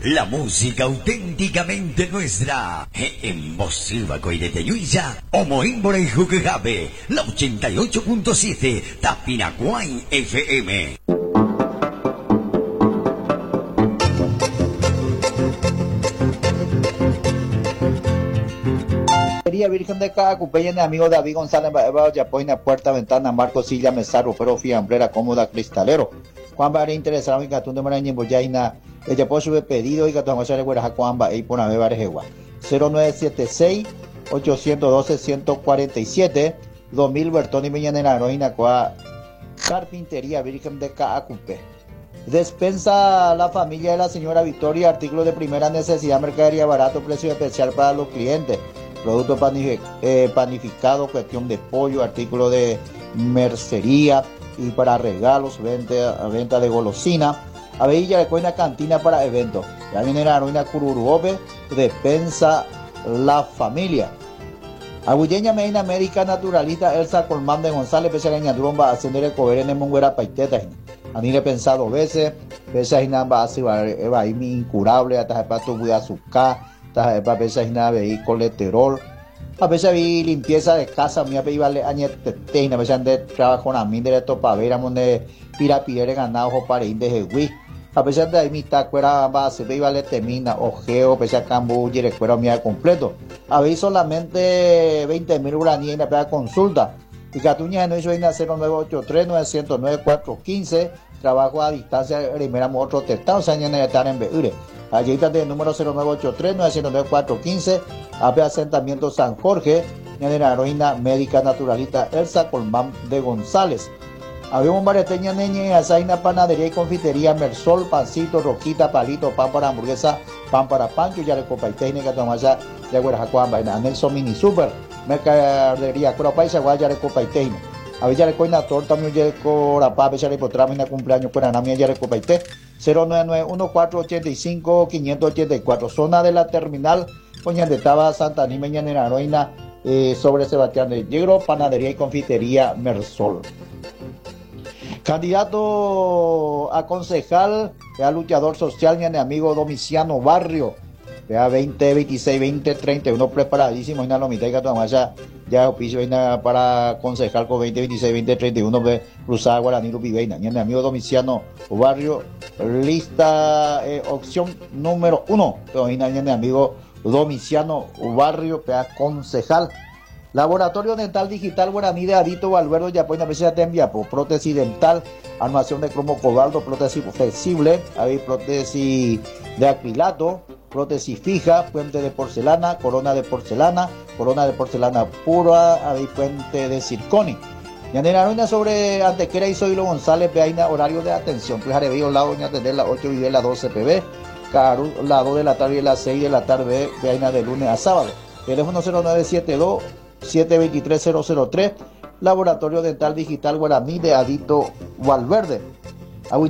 La música auténticamente nuestra. En Bosilva Coireteyuya, Omoímbora y Juquejabe, la 88.7, Tapinacuay FM. Virgen de Cacupeya, amigo David González, Yapoina, Puerta, Ventana, Marco Silla, Mesaro, Pero, Fiambrera, Cómoda, Cristalero. Juan Barre interesado en Catún de Maraña, Boyaina, ella puede subir pedido y Catún José Gueraja, Juan Barre, y por Ave Barejegua. 0976-812-147, 2000 Bertoni Villanueva, Heroína, Carpintería, Virgen de Cacupe. Despensa la familia de la señora Victoria, artículos de primera necesidad, mercadería barato, precio especial para los clientes. Producto panificado, cuestión de pollo, artículo de mercería y para regalos, venta de golosina. Avella de Coina, cantina para eventos. Ya viene la ruina Cururuope, despensa la familia. Agulleña Medina Médica Naturalista Elsa Colmán de González, Pesareña Dromba, ascender el cover en el Monguera Paiteta. Anile pensado veces, pesa y nada, va a ir incurable, hasta el pato de azúcar. A veces hay colesterol, a veces hay limpieza de casa, a veces hay añetete, a veces hay trabajo en mí de topavera, donde pirapire ganado para índice de wii, a veces hay mitad cuera base, vale termina, ojeo, a veces cambu, y recuerdo mía completo, a veces solamente 20.000 uraníes en la consulta, y Catuña no hizo en 0983-909-415, trabajo a distancia, primera otro testado, se añade estar en Beure. Allí está el número 0983-909-415, AP Asentamiento San Jorge, en la heroína médica naturalista Elsa Colmán de González. Había un bareteña neñe, asaina, panadería y confitería, Mersol, pancito, roquita, palito, pan para hamburguesa, pan para pancho, ya recopa y técnica, tomaya, ya guarajacuan, vaina, Nelson Mini Super, mercadería, cropaisa, guaya, recopa y técnica. A veces le coina torta, mi oye, corapá, a veces le potrama en cumpleaños, con anamia, ya recopa y té. 099-1485-584, zona de la terminal, donde estaba Santa Nimeña en Heroína, sobre Sebastián de Yegro, panadería y confitería Mersol. Candidato a concejal, a luchador social, mi amigo Domiciano Barrio, ya 20, 26, 20, 31, preparadísimo, y la mitad ya oficio para concejal con 20, 26, 20, 31, cruzada Guaraní Lupiveina, mi amigo Domiciano Barrio, lista, opción número 1, mi amigo Domiciano Barrio, concejal. Laboratorio Dental Digital Guaraní de Adito Valverde, ya pueden veces te envía por prótesis dental, armación de cromo cobalto, prótesis flexible, hay prótesis de acrilato, prótesis fija, puente de porcelana, corona de porcelana pura, hay puente de circonio. Yanera Ruina sobre Antequera y Zoilo González, Peaina, horario de atención, pues Arevío Lado, doña atender las 8 y las 12 pb, Caru, las 2 de la tarde y las 6 de la tarde, Peaina de lunes a sábado. Teléfono 0972-723-003, Laboratorio Dental Digital Guaraní de Adito Valverde.